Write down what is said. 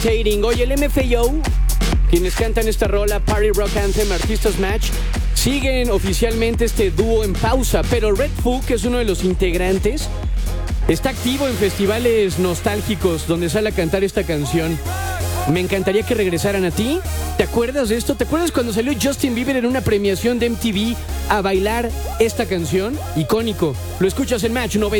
Levitating. Oye, el MFAO, quienes cantan esta rola, Party Rock Anthem, Artistas Match, siguen oficialmente este dúo en pausa, pero Red Foo, que es uno de los integrantes, está activo en festivales nostálgicos donde sale a cantar esta canción. Me encantaría que regresaran a ti. ¿Te acuerdas de esto? ¿Te acuerdas cuando salió Justin Bieber en una premiación de MTV a bailar esta canción? Icónico. Lo escuchas en Match 90.